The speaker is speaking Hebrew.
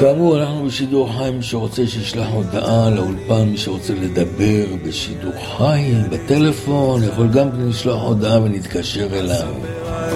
כאמור, אנחנו בשידור חי, מי שרוצה שישלח הודעה לאולפן, מי שרוצה לדבר בשידור חי, בטלפון, יכול גם לשלוח הודעה ונתקשר אליו.